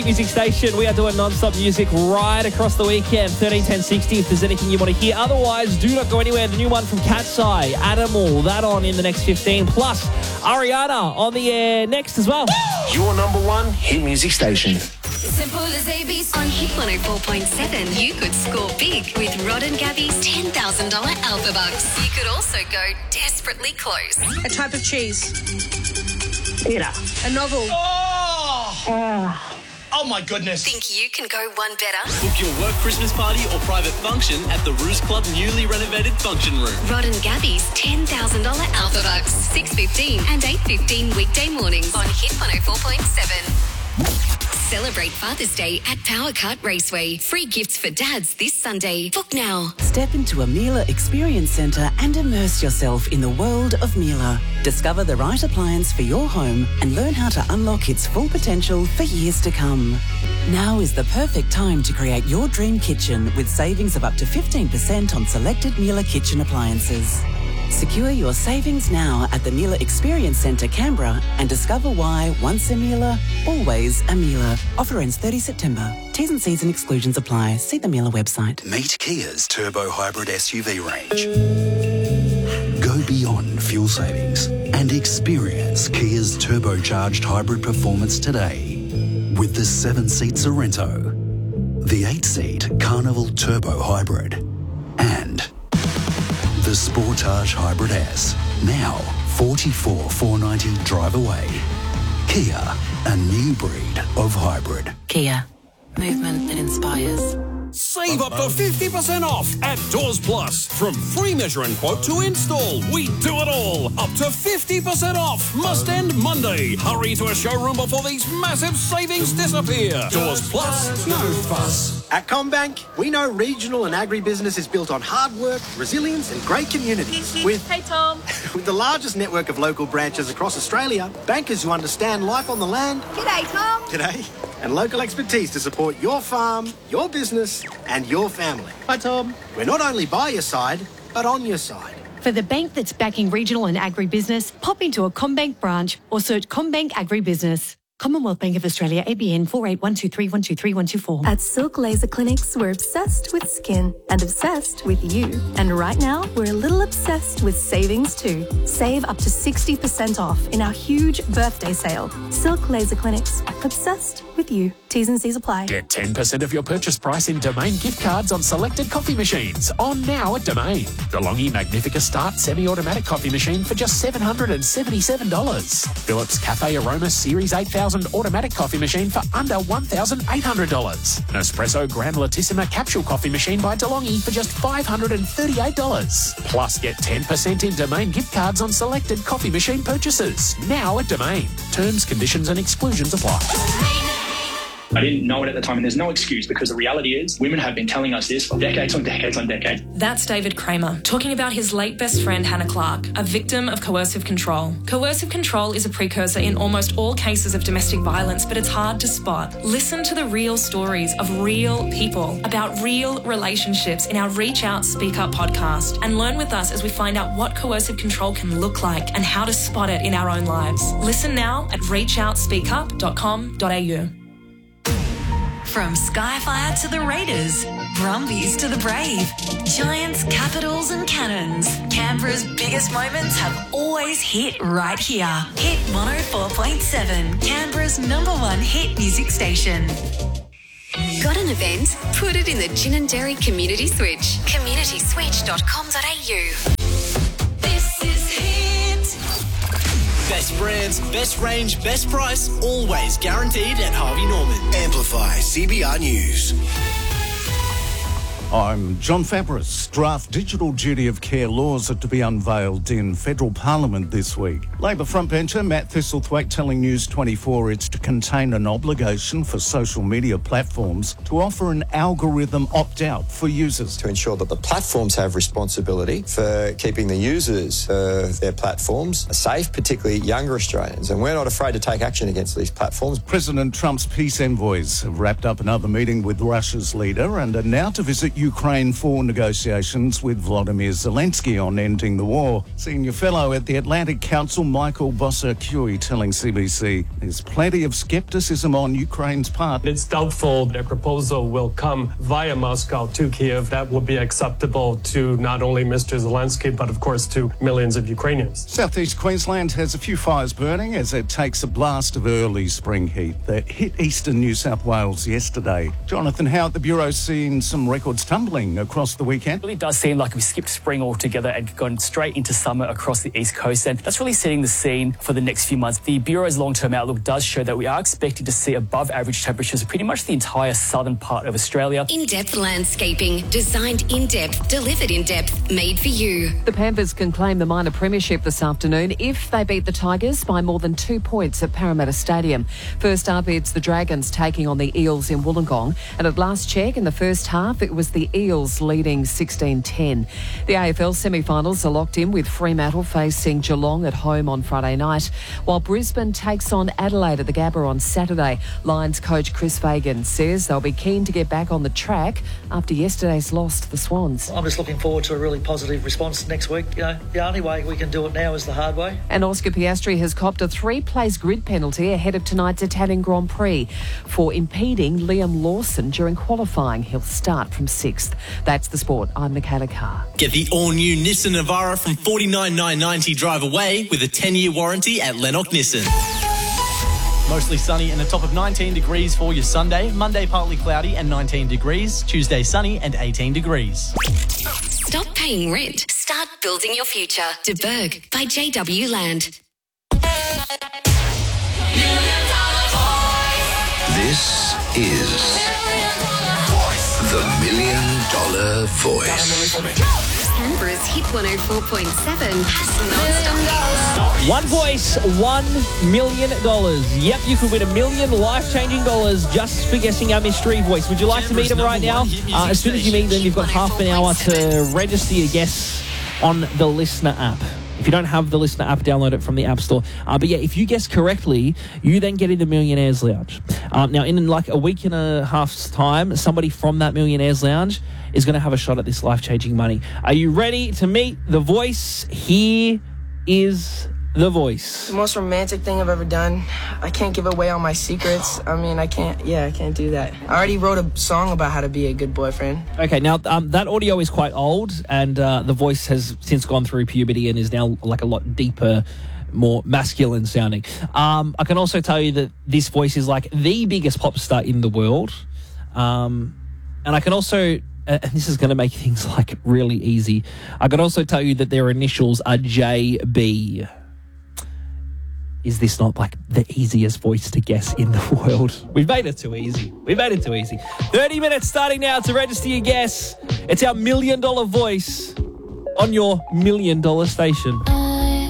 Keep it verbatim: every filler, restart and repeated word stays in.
Music station. We are doing non-stop music right across the weekend. thirteen ten sixty if there's anything you want to hear. Otherwise, do not go anywhere. The new one from Cat's Eye, Animal, that on in the next fifteen. Plus, Ariana on the air next as well. Your number one hit music station. Simple as A B C. On Hit one oh four point seven, you could score big with Rod and Gabby's ten thousand dollars Alpha Bucks. You could also go desperately close. A type of cheese. Pita. A novel. Oh! Oh. Oh, my goodness. Think you can go one better? Book your work Christmas party or private function at the Ruse Club newly renovated function room. Rod and Gabby's ten thousand dollars Alpha Bucks. six fifteen and eight fifteen weekday mornings on Hit one oh four point seven. Celebrate Father's Day at Power Cut Raceway. Free gifts for dads this Sunday. Book now. Step into a Miele Experience Centre and immerse yourself in the world of Miele. Discover the right appliance for your home and learn how to unlock its full potential for years to come. Now is the perfect time to create your dream kitchen with savings of up to fifteen percent on selected Miele kitchen appliances. Secure your savings now at the Miele Experience Centre, Canberra, and discover why once a Miele, always a Miele. Offer ends thirtieth September. T's and C's and exclusions apply. See the Miele website. Meet Kia's Turbo Hybrid S U V range. Go beyond fuel savings and experience Kia's turbocharged hybrid performance today with the seven-seat Sorrento, the eight-seat Carnival Turbo Hybrid, and the Sportage Hybrid S, now forty-four thousand four hundred ninety drive away. Kia, a new breed of hybrid. Kia, movement that inspires. Save up to fifty percent off at Doors Plus. From free measure and quote to install, we do it all. Up to fifty percent off. Must end Monday. Hurry to a showroom before these massive savings disappear. Doors Plus, no fuss. At CommBank, we know regional and agribusiness is built on hard work, resilience and great communities. With, Hey, Tom. with the largest network of local branches across Australia, bankers who understand life on the land. G'day, Tom. G'day. And local expertise to support your farm, your business and your family. Hi, Tom. We're not only by your side, but on your side. For the bank that's backing regional and agribusiness, pop into a CommBank branch or search CommBank Agribusiness. Commonwealth Bank of Australia, A B N four eight one two three one two three one two four. At Silk Laser Clinics, we're obsessed with skin and obsessed with you. And right now, we're a little obsessed with savings too. Save up to sixty percent off in our huge birthday sale. Silk Laser Clinics, obsessed with you. T's and C's apply. Get ten percent of your purchase price in Domain gift cards on selected coffee machines. On now at Domain. DeLonghi Magnifica Start semi-automatic coffee machine for just seven hundred seventy-seven dollars. Philips Cafe Aroma Series eight thousand automatic coffee machine for under one thousand eight hundred dollars. Nespresso Granulitissima capsule coffee machine by DeLonghi for just five hundred thirty-eight dollars. Plus get ten percent in Domain gift cards on selected coffee machine purchases. Now at Domain. Terms, conditions and exclusions apply. I didn't know it at the time, and there's no excuse because the reality is women have been telling us this for decades on decades on decades. That's David Kramer talking about his late best friend Hannah Clark, a victim of coercive control. Coercive control is a precursor in almost all cases of domestic violence, but it's hard to spot. Listen to the real stories of real people about real relationships in our Reach Out, Speak Up podcast, and learn with us as we find out what coercive control can look like and how to spot it in our own lives. Listen now at reach out speak up dot com dot a u. From Skyfire to the Raiders, Brumbies to the Brave, Giants, Capitals and Cannons, Canberra's biggest moments have always hit right here. Hit one oh four point seven, Canberra's number one hit music station. Got an event? Put it in the Gin and Dairy Community Switch. community switch dot com dot a u. This is Hit. Best brands, best range, best price, always guaranteed at Harvey Norman. Amplify C B R News. I'm John Fabris. Draft digital duty of care laws are to be unveiled in federal parliament this week. Labor frontbencher Matt Thistlethwaite telling News twenty-four it's to contain an obligation for social media platforms to offer an algorithm opt-out for users. To ensure that the platforms have responsibility for keeping the users of their platforms safe, particularly younger Australians. And we're not afraid to take action against these platforms. President Trump's peace envoys have wrapped up another meeting with Russia's leader and are now to visit Ukraine for negotiations with Volodymyr Zelensky on ending the war. Senior fellow at the Atlantic Council, Michael Bossacui, telling C B C there's plenty of scepticism on Ukraine's part. It's doubtful their proposal will come via Moscow to Kiev. That will be acceptable to not only Mister Zelensky, but of course to millions of Ukrainians. Southeast Queensland has a few fires burning as it takes a blast of early spring heat that hit eastern New South Wales yesterday. Jonathan Howard, the Bureau's seen some records tumbling across the weekend. It really does seem like we skipped spring altogether and gone straight into summer across the east coast, and that's really setting the scene for the next few months. The Bureau's long-term outlook does show that we are expecting to see above average temperatures pretty much the entire southern part of Australia. In-depth landscaping, designed in-depth, delivered in-depth, made for you. The Panthers can claim the minor premiership this afternoon if they beat the Tigers by more than two points at Parramatta Stadium. First up, it's the Dragons taking on the Eels in Wollongong, and at last check in the first half it was the Eels leading sixteen ten. The A F L semi-finals are locked in with Fremantle facing Geelong at home on Friday night, while Brisbane takes on Adelaide at the Gabba on Saturday. Lions coach Chris Fagan says they'll be keen to get back on the track after yesterday's loss to the Swans. I'm just looking forward to a really positive response next week. You know, the only way we can do it now is the hard way. And Oscar Piastri has copped a three-place grid penalty ahead of tonight's Italian Grand Prix for impeding Liam Lawson during qualifying. He'll start from sixth. That's the sport. I'm Michaela Carr. Get the all-new Nissan Navara from forty-nine thousand nine hundred ninety drive away with a ten-year warranty at Lennox Nissan. Mostly sunny and a top of nineteen degrees for your Sunday. Monday partly cloudy and nineteen degrees. Tuesday sunny and eighteen degrees. Stop paying rent. Start building your future. De Berg by J W Land. This is the Million Dollar Voice. Canberra's Hit one oh four point seven has non-stop. One voice, one million dollars. Yep, you could win a million life-changing dollars just for guessing our mystery voice. Would you like to meet him right now? Uh, as soon as you meet them, you've got half an hour to register your guess on the Listener app. If you don't have the Listener app, download it from the App Store. Uh, but yeah, if you guess correctly, you then get in the Millionaires Lounge. Um, now, in like a week and a half's time, somebody from that Millionaires Lounge is going to have a shot at this life-changing money. Are you ready to meet the voice? Here is the voice. The most romantic thing I've ever done. I can't give away all my secrets. I mean, I can't, yeah, I can't do that. I already wrote a song about how to be a good boyfriend. Okay, now um, that audio is quite old, and uh, the voice has since gone through puberty and is now like a lot deeper, more masculine sounding. Um, I can also tell you that this voice is like the biggest pop star in the world. Um, and I can also, uh, and this is going to make things like really easy, I can also tell you that their initials are J B. Is this not like the easiest voice to guess in the world? We've made it too easy. We've made it too easy. thirty minutes starting now to register your guess. It's our million dollar voice on your million dollar station.